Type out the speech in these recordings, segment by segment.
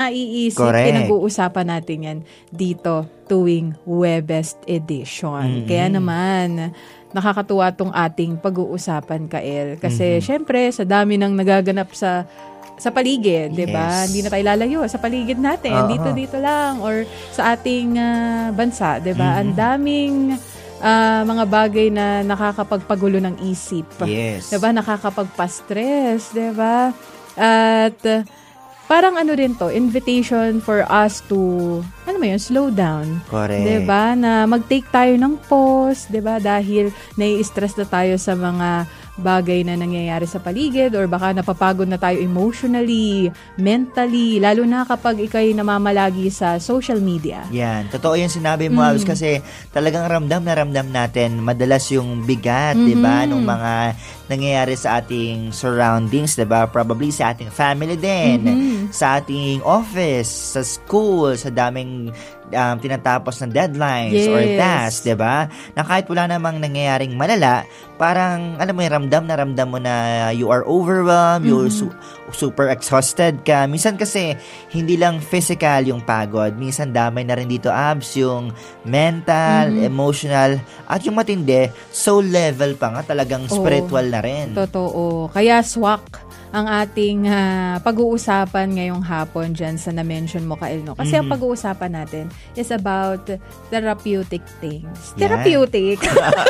naiisip, Correct. pinag-uusapan natin yan dito tuwing Huwebes edition. Kaya naman, nakakatuwa tong ating pag-uusapan, Kael. Kasi syempre, sa dami ng nagaganap sa paligid, 'di ba? Yes. Hindi na tayo lalayo sa paligid natin. Dito lang or sa ating bansa, 'di ba? Ang daming mga bagay na nakakapagpagulo ng isip. Yes. 'Di ba? Nakakapagpa-stress, 'di ba? At parang ano rin to, invitation for us to, slow down. Correct. 'Di ba? Na mag-take tayo ng pause, 'di ba? Dahil nai-stress na tayo sa mga bagay na nangyayari sa paligid or baka napapagod na tayo emotionally, mentally, lalo na kapag ikay namamalagi sa social media. Yan. Totoo yung sinabi mo, Abs, kasi talagang ramdam natin madalas yung bigat, di ba, nung mga nangyayari sa ating surroundings, di ba? Probably sa ating family din, sa ating office, sa school, sa daming tinatapos ng deadlines or tasks, di ba? Na kahit wala namang nangyayaring malala, parang, alam mo, ramdam mo na you are overwhelmed, you're super exhausted ka. Minsan kasi, hindi lang physical yung pagod. Minsan damay na rin dito, Abs, yung mental, emotional, at yung matindi, soul level pa nga, talagang spiritual na rin. Totoo. Kaya swak ang ating pag-uusapan ngayong hapon dyan sa na-mention mo, Kael, no? Kasi ang pag-uusapan natin is about therapeutic things. Yan. Therapeutic.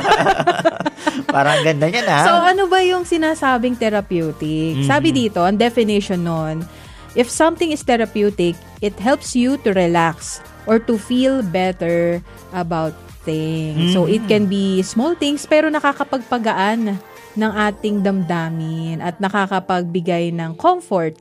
Parang ganda niya na. So, ano ba yung sinasabing therapeutic? Sabi dito, ang definition nun, if something is therapeutic, it helps you to relax or to feel better about things. So, it can be small things pero nakakapagpagaan ng ating damdamin at nakakapagbigay ng comfort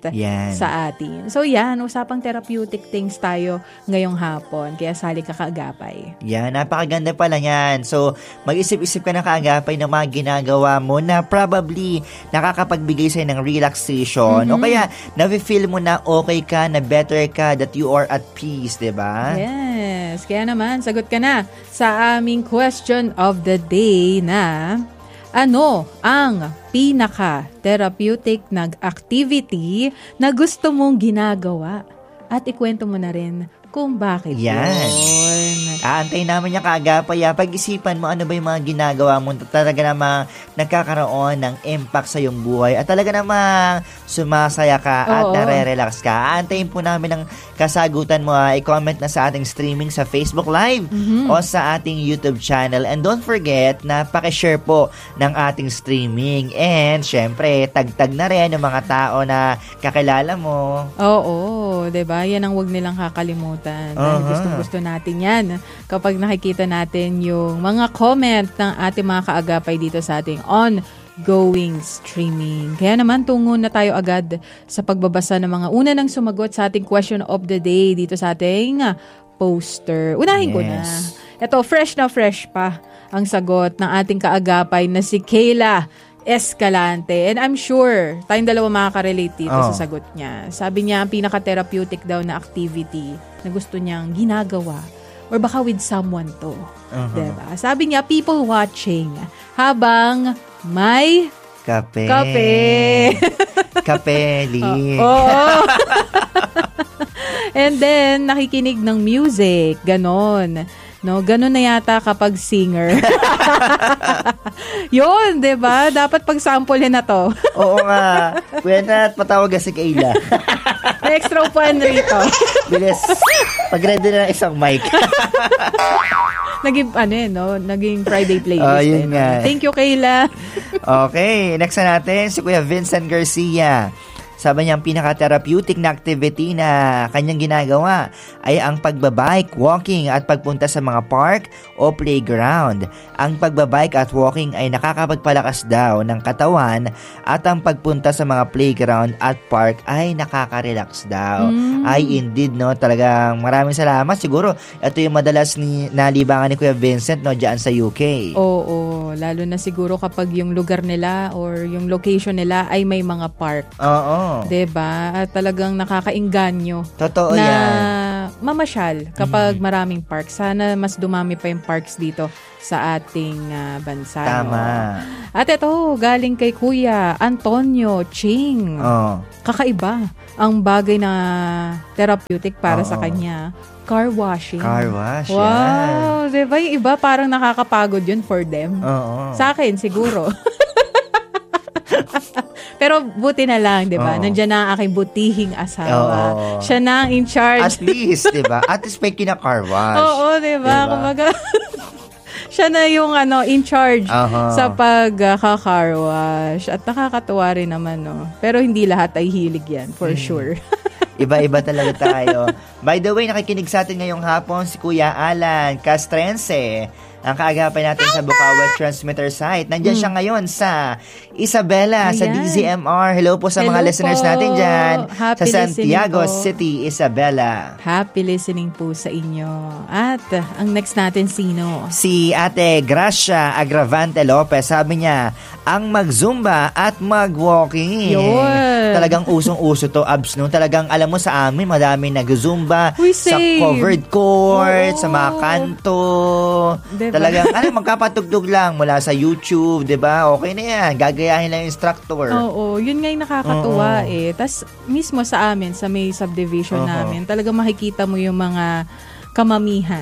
sa atin. So yan, usapang therapeutic things tayo ngayong hapon. Kaya sali ka kaagapay. Yan, napakaganda pala yan. So, mag-isip-isip ka na kaagapay ng mga ginagawa mo na probably nakakapagbigay sa'yo ng relaxation o kaya na-feel mo na okay ka, na better ka, that you are at peace, diba? Yes. Kaya naman, sagot ka na sa aming question of the day na ano ang pinaka-therapeutic na activity na gusto mong ginagawa? At ikwento mo na rin kung bakit yun. Aantayin namin yung kaagapay. Pag-isipan mo ano ba yung mga ginagawa mo talaga namang nagkakaroon ng impact sa iyong buhay at talaga namang sumasaya ka at nare-relax ka. Aantayin po namin ang kasagutan mo. I-comment na sa ating streaming sa Facebook Live o sa ating YouTube channel. And don't forget na pakishare po ng ating streaming. And syempre, tagtag na rin yung mga tao na kakilala mo. Oo, diba? Yan ang wag nilang kakalimutan. Dahil gustong-gusto natin yan kapag nakikita natin yung mga comment ng ating mga kaagapay dito sa ating ongoing streaming. Kaya naman, tungo na tayo agad sa pagbabasa ng mga una nang sumagot sa ating question of the day dito sa ating poster. Unahin ko na. Ito, fresh na fresh pa ang sagot ng ating kaagapay na si Kayla Escalante. And I'm sure tayong dalawa makaka-relate dito sa sagot niya. Sabi niya, ang pinaka-therapeutic daw na activity na gusto niyang ginagawa or baka with someone to. Diba? Sabi niya, people watching habang may kape. Kape, Lee. Oo. And then, nakikinig ng music. Ganon. No, ganun na yata kapag singer. Yun, 'di ba? Dapat pag-sample na to. Oo nga. Pwede na patawag si Kayla. May extra upuan rito. Bilis. Pag-ready na ng isang mic. Naging Friday playlist. Yun nga. Thank you, Kayla. Okay, next na natin si Kuya Vincent Garcia. Sabi niya, ang pinaka-therapeutic na activity na kanyang ginagawa ay ang pagbabike, walking at pagpunta sa mga park o playground. Ang pagbabike at walking ay nakakapagpalakas daw ng katawan at ang pagpunta sa mga playground at park ay nakaka-relax daw. Ay indeed, no? Talagang maraming salamat. Siguro, ito yung madalas nalibangan ni Kuya Vincent, no, dyan sa UK. Oo, lalo na siguro kapag yung lugar nila or yung location nila ay may mga park. Oo. Diba? At talagang nakakainganyo. Totoo na yan. mamasyal kapag maraming parks. Sana mas dumami pa yung parks dito sa ating bansa. Tama. At ito, galing kay Kuya Antonio Ching. Kakaiba ang bagay na therapeutic para sa kanya. Car washing. Car wash, wow, diba? Yung iba parang nakakapagod yun for them. Sa akin, siguro. Pero buti na lang, di ba? Nandiyan na ang aking butihing asawa. Siya na ang in charge. At least, di ba? At least may kina-car wash. Oo, di ba? Kumbaga, siya na yung in charge sa pag-car wash. At nakakatuwa rin naman, no? Pero hindi lahat ay hilig yan, for sure. Iba-iba talaga tayo. By the way, nakikinig sa atin ngayong hapon si Kuya Alan Castrense. Ang kaagapay natin sa Bukawi Transmitter site. Nandiyan siya ngayon sa Isabela, sa DZMR. Hello po sa mga listeners natin dyan. Sa Santiago City, Isabela. Happy listening po sa inyo. At ang next natin sino? Si Ate Gracia Agravante Lopez. Sabi niya, ang mag-zumba at mag-walking. Yun. Talagang usong-uso to, abs, no? Talagang alam mo sa amin, madami nag-zumba sa covered court, sa mga kanto. Talagang, magkapatugtog lang mula sa YouTube, di ba? Okay na yan. Gagayahin lang yung instructor. Oo, yun nga yung nakakatuwa eh. Tapos, mismo sa amin, sa may subdivision namin, talagang makikita mo yung mga kamamihan.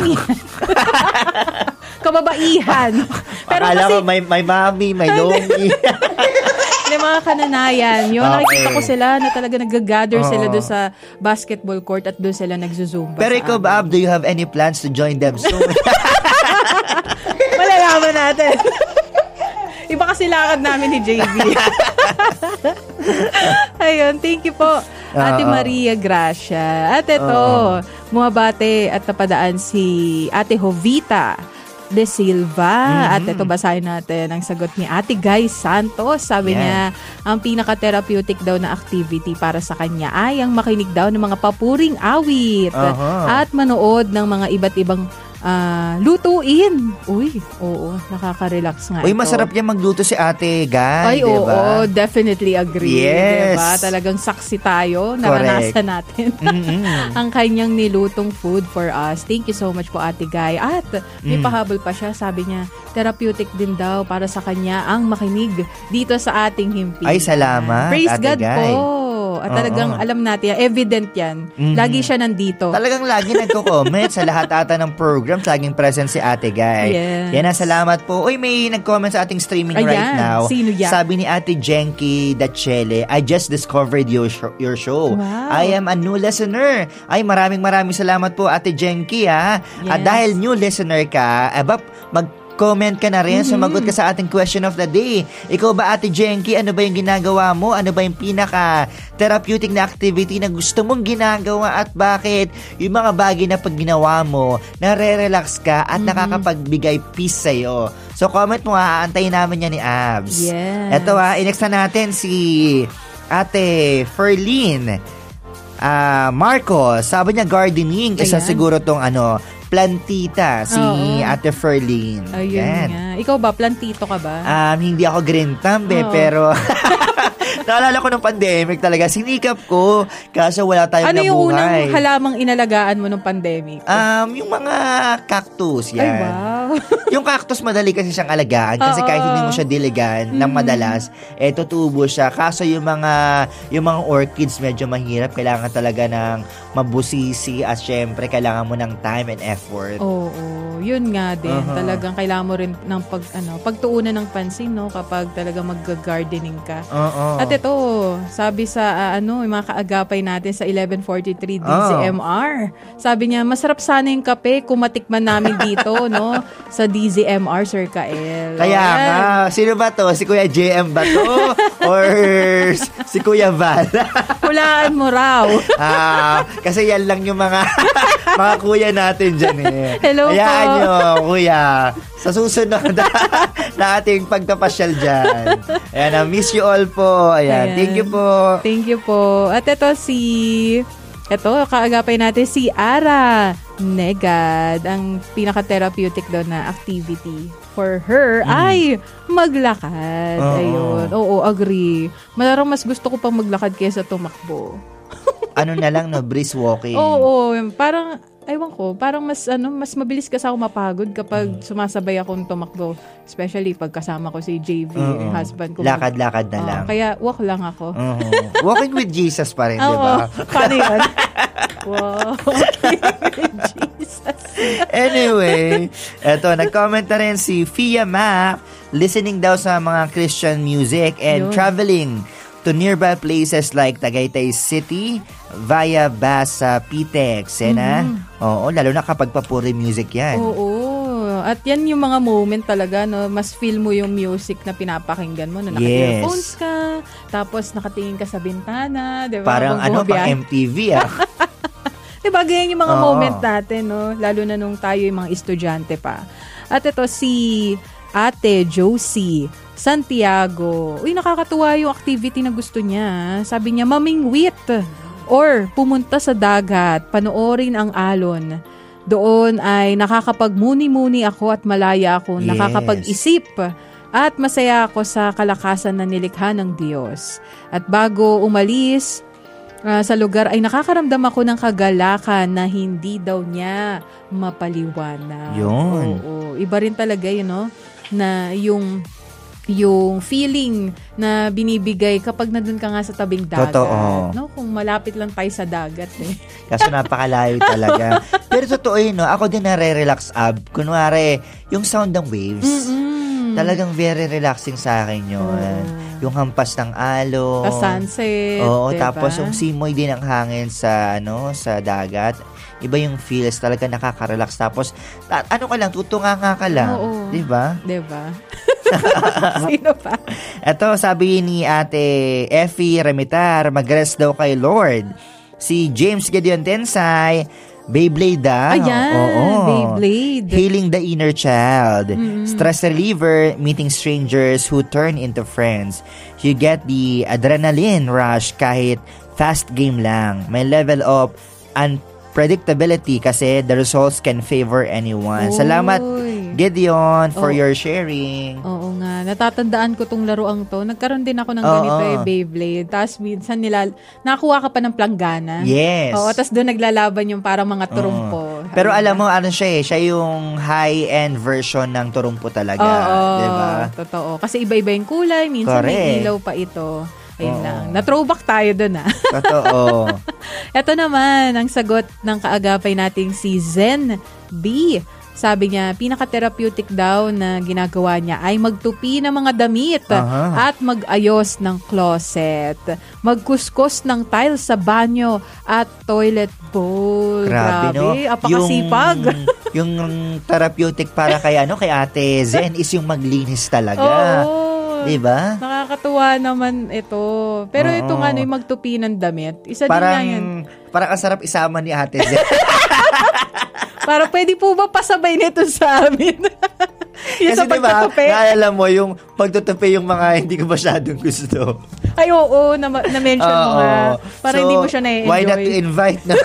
Kababaihan. Pero akala kasi, ko may mami, may lomi. yung mga kananayan, yun, nakikita ko sila na talaga nag-gather sila doon sa basketball court at doon sila nagzuzumba. Pero ikaw ba, Ab, do you have any plans to join them soon? Malalaman natin. Iba kasi lakad namin ni JB. Ayun, thank you po, Ate Maria Gracia. At ito, bumabate at napadaan si Ate Jovita De Silva. At ito, basahin natin ang sagot ni Ate Guy Santos. Sabi niya, ang pinaka-therapeutic daw na activity para sa kanya ay ang makinig daw ng mga papuring awit at manood ng mga iba't ibang lutuin. Uy, oo, nakaka-relax nga. Uy, masarap yan magluto si Ate Guy, ay, diba? Oo, definitely agree. Yes. Diba? Talagang saksi tayo. Naranasan natin ang kanyang nilutong food for us. Thank you so much po, Ate Guy. At may pahabol pa siya. Sabi niya, therapeutic din daw para sa kanya ang makinig dito sa ating himpilan. Ay, salamat, Praise Ate God Guy. po. At talagang alam natin, evident yan. Lagi siya nandito. Talagang lagi nagko-comment sa lahat ata ng programs. Laging present si Ate Guy. Yes. Yan, salamat po. Uy, may nag-comment sa ating streaming right now. Sino yan? Sabi ni Ate Jenky Dachele, I just discovered your show. Wow. I am a new listener. Ay, maraming salamat po, Ate Jenky, ha? Yes. At dahil new listener ka, comment ka na rin, sumagot ka sa ating question of the day. Ikaw ba, Ate Jenky, ano ba yung ginagawa mo? Ano ba yung pinaka-therapeutic na activity na gusto mong ginagawa at bakit? Yung mga bagay na pag ginawa mo, nare-relax ka at nakakapagbigay peace sa'yo. So, comment mo, aantayin namin yan ni Abs. Yes. Ito inext na natin si Ate Ferlin Marcos. Sabi niya gardening. Isa siguro tong plantita, si Ate Ferlin. Ayun nga. Ikaw ba, plantito ka ba? Hindi ako green thumb pero naalala ko nung pandemic talaga, sinikap ko kaso wala tayong nabuhay. Ano yung unang halamang inalagaan mo nung pandemic? Yung mga cactus, yan. Ay, wow. Yung cactus, madali kasi siyang alagaan kasi kahit hindi mo siya diligan ng madalas, tutubo siya. Kaso yung mga orchids, medyo mahirap. Kailangan talaga ng mabusisi at syempre, kailangan mo ng time and effort. Oo, yun nga din. Talagang kailangan mo rin ng pagtuunan ng pansin, no, kapag talaga mag-gardening ka. At ito, sabi sa yung mga kaagapay natin sa 1143 DZMR. Sabi niya, masarap sana yung kape kung matikman namin dito, no, sa DZMR, Sir Kael. Kaya nga, sino ba to? Si Kuya JM ba to? Or si Kuya Val? Hulaan mo raw. Kasi yan lang yung mga kuya natin dyan eh. Hello Hayaan po. nyo, kuya. Sa susunod na ating pagtapasyal dyan. Ayan, miss you all po. Ayan. Thank you po. Thank you po. At ito kaagapay natin si Ara Negad. Ang pinaka-therapeutic daw na activity for her ay maglakad. Ayun. Oo, agree. Malarang mas gusto ko pang maglakad kaysa tumakbo. ano na lang, no, brisk walking. Oo, parang, ewan ko, parang mas mabilis kasi ako mapagod kapag sumasabay akong tumakbo. Especially pag kasama ko si JV, yung husband ko. Lakad-lakad na lang. Kaya walk lang ako. Walking with Jesus pa rin, di ba? Paano yun? Wow. Walking with Jesus. Anyway, eto, nag-comment na rin si Fia Mac, listening daw sa mga Christian music and traveling to nearby places like Tagaytay City via Basa Pitex. Oo, lalo na kapag papuri music yan. Oo. At yan yung mga moment talaga, no? Mas feel mo yung music na pinapakinggan mo. No? Naka-earphones ka, tapos nakatingin ka sa bintana. Diba? Parang pang MTV Diba, ganyan yung mga moment natin, no? Lalo na nung tayo yung mga estudyante pa. At ito si Ate Josie Santiago. Uy, nakakatuwa yung activity na gusto niya. Sabi niya, mamingwit or pumunta sa dagat, panoorin ang alon. Doon ay nakakapagmuni-muni ako at malaya ako, nakakapag-isip at masaya ako sa kalakasan na nilikha ng Diyos. At bago umalis sa lugar ay nakakaramdam ako ng kagalakan na hindi daw niya mapaliwanag. Yun. Oo, iba rin talaga yun, no? Na yung feeling na binibigay kapag nandun ka nga sa tabing dagat. Totoo. No? Kung malapit lang tayo sa dagat. Kaso napakalayo talaga. Pero totoo yun, no? Ako din nare-relax kunwari, yung sound ng waves, talagang very relaxing sa akin yun. Yung hampas ng alon. Sa sunset. Oo, diba? Tapos yung simoy din ng hangin sa dagat. Iba yung feels, talaga nakaka-relax. Tapos, ka lang, tutunga ka lang. Oo. Diba? Sino pa? Ito, sabi ni Ate Effie Remitar, mag-rest daw kay Lord. Si James Gideon Tensay, Beyblade daw. Beyblade. Healing the inner child. Stress reliever, meeting strangers who turn into friends. You get the adrenaline rush kahit fast game lang. May level of unpredictability kasi the results can favor anyone. Oy. Salamat, Gideon, for your sharing. Oo nga. Natatandaan ko tong laruang to. Nagkaroon din ako ng ganito Beyblade. Tapos minsan nakuha ka pa ng planggana. Yes. Oo, tapos doon naglalaban yung parang mga turumpo. Pero alam mo, siya yung high-end version ng turumpo talaga. Diba? Totoo. Kasi iba-iba yung kulay. Minsan may ilaw pa ito. Ayun lang. Na-throwback tayo doon, Totoo. Ito naman, ang sagot ng kaagapay nating si Zen B. Sabi niya, pinaka-therapeutic daw na ginagawa niya ay magtupi ng mga damit at mag-ayos ng closet. Magkuskus ng tiles sa banyo at toilet bowl. Grabe, no? Apakasipag. Yung therapeutic para kay Ate Zen is yung maglinis talaga. Oo. Diba? Nakakatuwa naman ito. Pero itong yung magtupi ng damit, isa din nga yan. Parang kasarap isama ni Ate Zen. Para pwede po ba pasabay nito sa amin? Yung kasi sa pagtutupi. Naalala mo yung pagtutupi yung mga hindi ko masyadong gusto. Ay, oo. Na-mention mo nga. Para hindi mo siya na-enjoy. Why not to invite? No?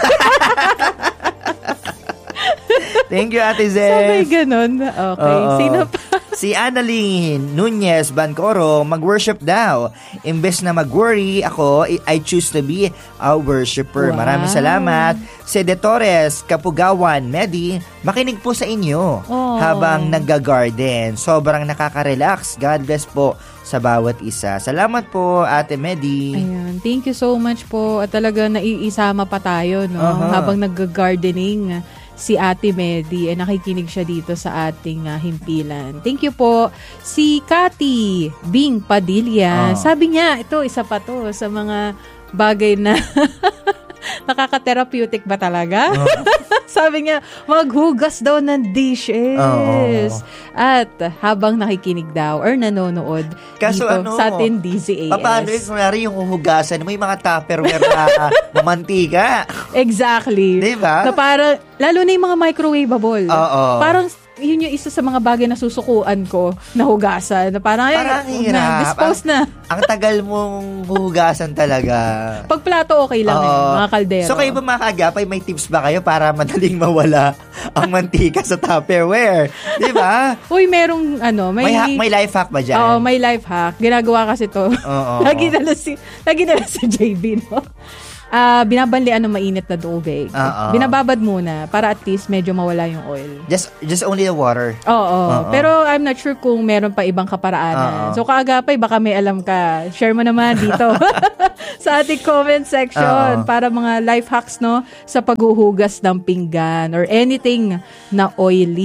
Thank you, Ate Zen. Sabay ganun. Okay. Sino pa? Si Annalyn Nunez Bancoro, mag-worship daw. Imbes na mag-worry, ako, I choose to be a worshiper. Wow. Maraming salamat. Si De Torres, Kapugawan, Medi, makinig po sa inyo habang nag-garden. Sobrang nakaka-relax. God bless po sa bawat isa. Salamat po, Ate Medi. Ayan. Thank you so much po. At talaga naiisama pa tayo habang nag-gardening. Si Ate Medi, nakikinig siya dito sa ating himpilan. Thank you po. Si Cathy Bing Padilla, sabi niya, ito, isa pa to sa mga bagay na nakaka-therapeutic ba talaga? Sabi niya, maghugas daw ng dishes. At habang nakikinig daw or nanonood kaso dito sa ating DZAS. Paano yung huhugasan? May mga tupperware na mamantika. Exactly. Diba? Na parang, lalo na yung mga microwavable. Parang yun yung isa sa mga bagay na susukuan ko na hugasan. Na parang hirap. Dispose na. Ang tagal mong hugasan talaga. Pag plato, okay lang mga kaldero. So kayo ba mga kaagapay, may tips ba kayo para madaling mawala ang mantika sa Tupperware? Di ba? Uy, merong may life hack ba dyan? Oo, may life hack. Ginagawa kasi to. Lagi na si JB, no? binabanlian ng mainit na tubig. Binababad muna para at least medyo mawala yung oil. Just only the water. Oo. Pero I'm not sure kung meron pa ibang kaparaanan. So kaagapay, baka may alam ka. Share mo naman dito sa ating comment section para mga life hacks, no, sa paghuhugas ng pinggan or anything na oily.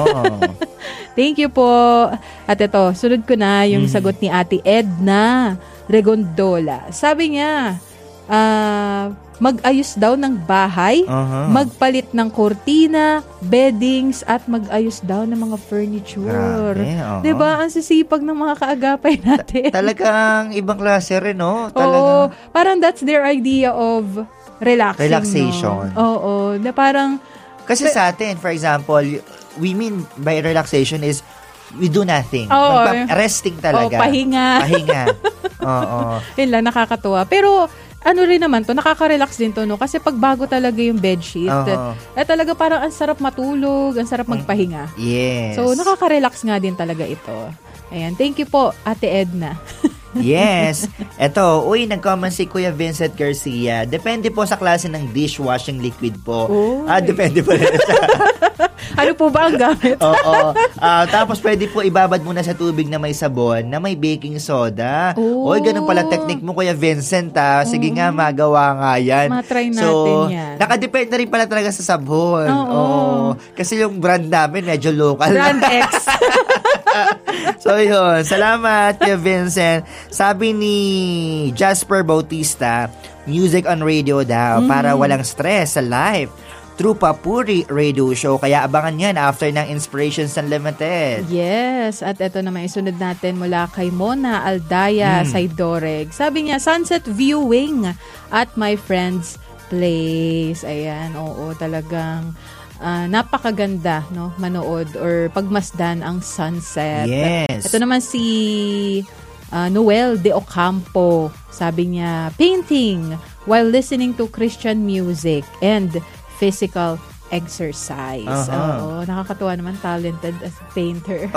Thank you po. At ito, sunod ko na yung sagot ni Ate Edna Regondola. Sabi niya, mag-ayos daw ng bahay, magpalit ng kortina, beddings, at mag-ayos daw ng mga furniture. Diba? Ang sisipag ng mga kaagapay natin. Talagang ibang klase rin, no? Oo. Parang that's their idea of relaxation. Oo. Na parang... Kasi sa atin, for example, we mean by relaxation is we do nothing. Resting talaga. Pahinga. Yun lang, nakakatuwa. Pero, ano rin naman to, nakaka-relax din to, no? Kasi pag bago talaga yung bedsheet, talaga parang ang sarap matulog, ang sarap magpahinga. Yes. So, nakaka-relax nga din talaga ito. Ayan, thank you po, Ate Edna. Yes. Eto, nag-comment si Kuya Vincent Garcia. Depende po sa klase ng dishwashing liquid po. Depende po rin sa... Ano po ba ang gamit? Tapos pwede po ibabad muna sa tubig na may sabon, na may baking soda. Ganun pala technique mo, Kuya Vincent, Sige nga, magawa nga yan. Matry natin yan. Nakadepende rin pala talaga sa sabon. Kasi yung brand namin, medyo local. Brand X. So yun, salamat Kuya Vincent. Sabi ni Jasper Bautista, music on radio daw para walang stress sa life. True Papuri Radio Show. Kaya abangan yan after ng Inspirations Unlimited. Yes. At ito naman isunod natin mula kay Mona Aldaya Saidoreg. Sabi niya, sunset viewing at my friend's place. Ayan, talagang napakaganda, no, manood or pagmasdan ang sunset. Yes. Ito naman si Noel de Ocampo. Sabi niya, painting while listening to Christian music and physical exercise. Nakakatuwa naman, talented as a painter.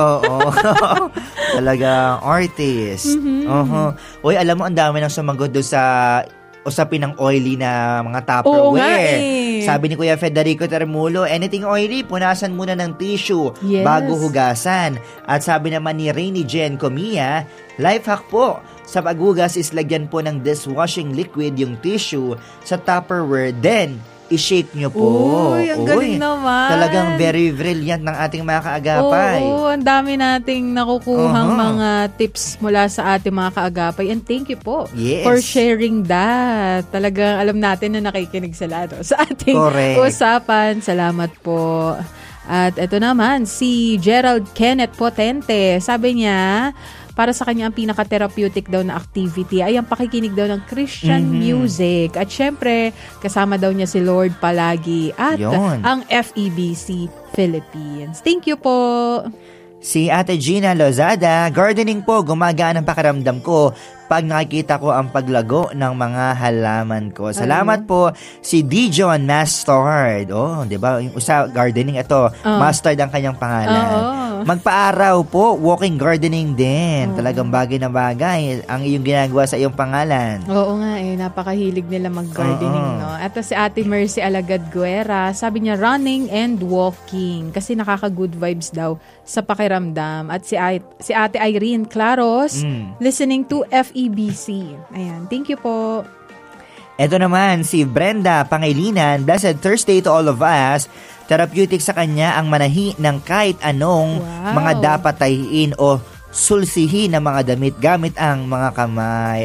Talaga artist. Alam mo, ang dami nang sumagot doon sa usapin ng oily na mga Tupperware. Sabi ni Kuya Federico Termulo, anything oily, punasan muna ng tissue bago hugasan. At sabi naman ni Rainy Jen Comia, life hack po, sa paghugas is lagyan po ng dishwashing liquid yung tissue sa Tupperware, then i-shake nyo po. Ang galing naman. Talagang very brilliant ng ating mga kaagapay. Ang dami nating nakukuhang mga tips mula sa ating mga kaagapay. And thank you po for sharing that. Talagang alam natin na nakikinig sila sa ating usapan. Salamat po. At ito naman, si Gerald Kenneth Potente. Sabi niya, para sa kanya ang pinaka-therapeutic daw na activity ay ang pakikinig daw ng Christian music. At syempre, kasama daw niya si Lord palagi at ang FEBC Philippines. Thank you po. Si Ate Gina Lozada, gardening po, gumagaan ang pakiramdam ko pag nakikita ko ang paglago ng mga halaman ko. Salamat po si Dijon Mustard. Di ba? Yung gardening ito, Mustard ang kanyang pangalan. Magpa-araw po, walking gardening din. Talagang bagay na bagay ang iyong ginagawa sa iyong pangalan. Oo nga napakahilig nila mag-gardening, no? At si Ate Mercy Alagad Guerra, sabi niya running and walking kasi nakaka-good vibes daw sa pakiramdam. At si Ate Irene Claros, listening to FEBC. Ayan, thank you po. Ito naman, si Brenda Pangilinan, blessed Thursday to all of us. Therapeutic sa kanya ang manahi ng kahit anong mga dapat tahiin o sulsihin ng mga damit gamit ang mga kamay.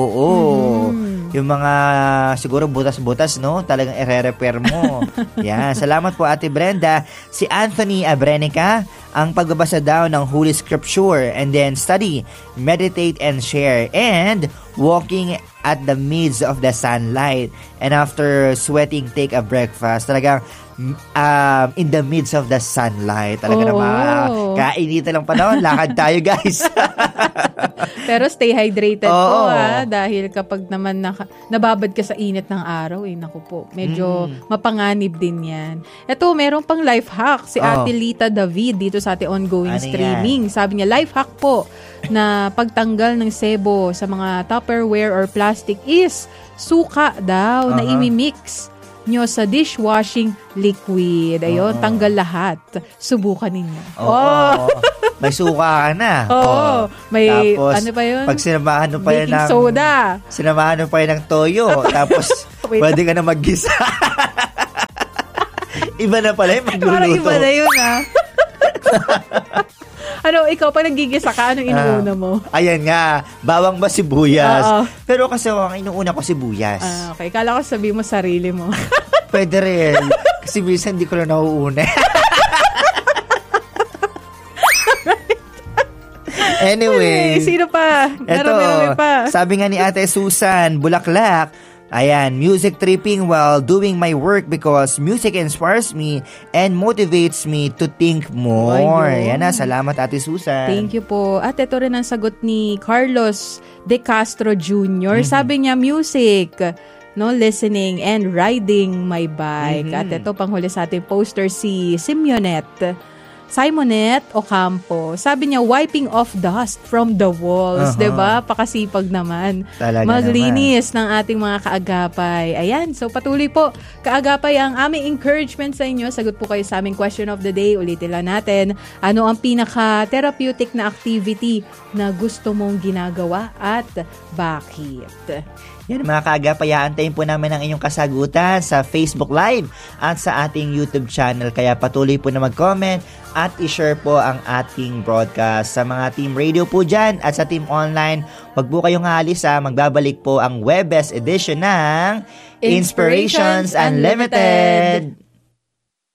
Yung mga siguro butas-butas, no? Talagang i-repair mo. Salamat po Ate Brenda. Si Anthony Abrenica, ang pagbabasa daw ng Holy Scripture and then study, meditate and share and walking at the midst of the sunlight and after sweating, take a breakfast. Talagang in the midst of the sunlight. Talaga naman, kainitan lang panahon. Lakad tayo, guys. Pero stay hydrated po dahil kapag naman nababad ka sa init ng araw, naku po, medyo mapanganib din yan. Ito, meron pang life hack si Ate Lita David dito sa ating ongoing streaming. Sabi niya, life hack po na pagtanggal ng sebo sa mga Tupperware or plastic is suka daw na imimix nyo sa dishwashing liquid. Ayun, tanggal lahat. Subukan ninyo. May suka ka na. May, tapos, ano pa yun? Pag sinamahan mo pa yan baking soda. Sinamahan mo pa yan ng toyo. Tapos, pwede ka na mag-gisa. Iba na pala yung magluluto. Parang iba na yun, Ano, ikaw, pag nagigisa ka, anong inuuna mo? Ayan nga, bawang ba sibuyas? Pero kasi ang inuuna ko sibuyas. Okay, kala ko sabihin mo sarili mo. Pwede rin. Kasi minsan hindi ko na nauuna. Anyway. Sino pa? Ito, sabi nga ni Ate Susan, Bulaklak, ayan, music tripping while doing my work because music inspires me and motivates me to think more. Yan na, salamat Ate Susan. Thank you po. At ito rin ang sagot ni Carlos De Castro Jr. Sabi niya, music, listening and riding my bike. At ito, panghuli sa ating poster si Simonette Ocampo. Sabi niya, wiping off dust from the walls. Diba? Pakasipag naman. Talaga maglinis ng ating mga kaagapay. Ayan. So, patuloy po. Kaagapay, ang aming encouragement sa inyo. Sagot po kayo sa aming question of the day. Ulitin lang natin. Ano ang pinaka-therapeutic na activity na gusto mong ginagawa at bakit? Yan mga kaagapay, aantayin po namin ang inyong kasagutan sa Facebook Live at sa ating YouTube channel. Kaya patuloy po na mag-comment at i-share po ang ating broadcast. Sa mga Team Radio po dyan at sa Team Online, wag po kayong halis magbabalik po ang Webes edition ng Inspirations Unlimited.